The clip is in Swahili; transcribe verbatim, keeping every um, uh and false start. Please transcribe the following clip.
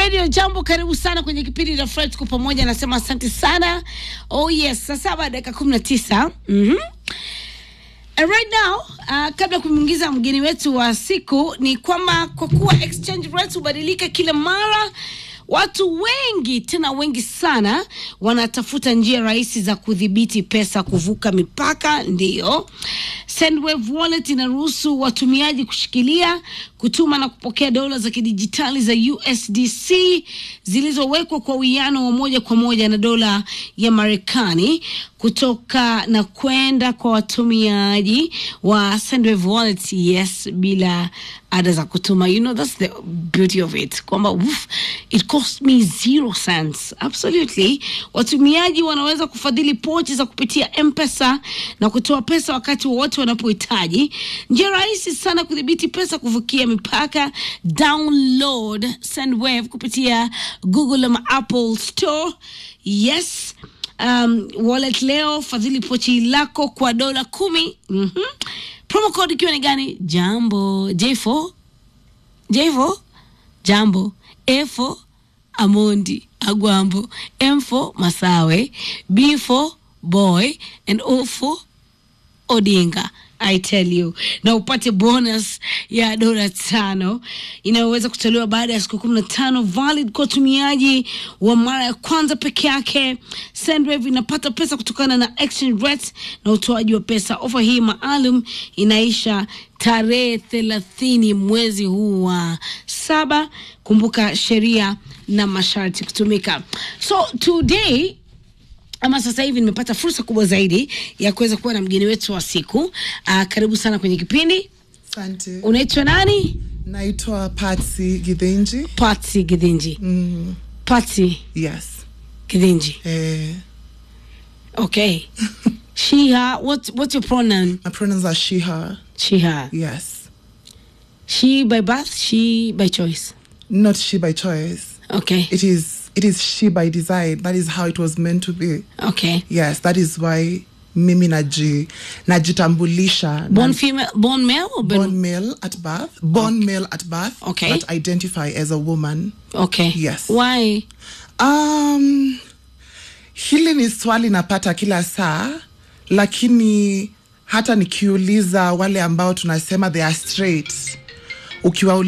Radio Jambo, karibu sana kwenye kipindi cha Fred kwa pamoja, nasema asante sana. Oh yes, sasa baada ya kumi na tisa. Mhm. And right now, uh, kabla kumuingiza mgeni wetu wa siku, ni kwamba kwa kuwa exchange rates hubadilika kila mara, watu wengi, tena wengi sana, wanatafuta njia rahisi za kudhibiti pesa kuvuka mipaka. Ndio Sendwave Wallet inaruhusu watumiaji kushikilia, kutuma na kupokea dola za kidijitali za U S D C zilizowekwa kwa uwiano wa moja kwa moja na dola ya Marekani kutoka na kwenda kwa watumiaji wa Sendwave Wallet, yes, bila ada za kutuma. You know, that's the beauty of it. Kwamba woof, it cost me zero cents. Absolutely. Watumiaji wanaweza kufadhili pochi za kupitia M-Pesa na kutoa pesa wakati wowote wanapohitaji. Njia rahisi sana kudhibiti pesa kuvukia mipaka. Download Sendwave kupitia Google ama Apple Store. Yes. Um, wallet leo, fadhili pochi lako kwa dola kumi. Mhm. Promo code ikiwa ni gani? Jambo. J four. J four. Jambo. A four. Amondi. Agwambo. M four. Masawe. B four. Boy. And O four. Odinga. I tell you. Na upate bonus ya dola tano inayoweza kutolewa baada ya siku kumi na tano, valid kwa tumiaji wa mara ya kwanza peke yake. Sendwave inapata pesa kutokana na exchange rate na utoaji wa pesa. Ofa hii maalum inaisha tarehe thelathini mwezi huu wa saba. Kumbuka sheria na masharti kutumika. So today, ama sasa hivi nimepata fursa kubwa zaidi ya kuweza kuwa na mgeni wetu wa siku. Uh, karibu sana kwenye kipindi. Asante. Unaitwa nani? Naitwa Patsy Githinji. Patsy Githinji. Mm. Patsy. Yes. Githinji. Eh. Okay. She, her, what, what's your pronoun? My pronouns are she, her. She, her. Yes. She by birth, she by choice? Not she by choice. Okay. It is it is she by design. That is how it was meant to be. Okay. Yes, that is why mimi naji najitambulisha. Born female, born male or born, born male at birth. Born okay. male at birth. Okay. But identify as a woman. Okay. Yes. Why? Um, hili ni swali napata kila saa, lakini hata nikiuliza wale ambao tunasema they are straight, ukiwa